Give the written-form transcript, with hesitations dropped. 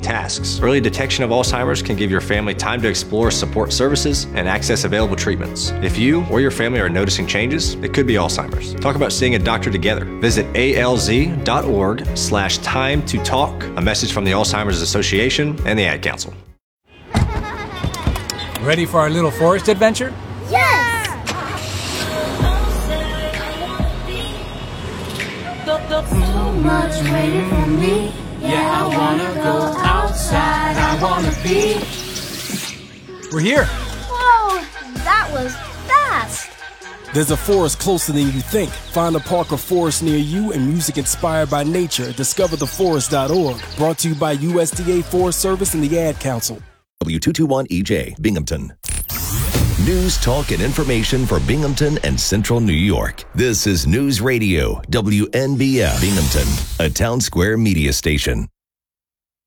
tasks. Early detection of Alzheimer's can give your family time to explore support services and access available treatments. If you or your family are noticing changes, it could be Alzheimer's. Talk about seeing a doctor together. Visit alz.org/time to talk. A message from the Alzheimer's Association and the Ad Council. Ready for our little forest adventure? Yes! So much waiting for me. Yeah, I wanna go outside. I wanna be. We're here. Whoa, that was fast. There's a forest closer than you think. Find a park or forest near you and music inspired by nature. DiscoverTheForest.org. Brought to you by USDA Forest Service and the Ad Council. W221EJ, Binghamton. News, talk, and information for Binghamton and Central New York. This is News Radio, WNBF Binghamton, a Town Square media station.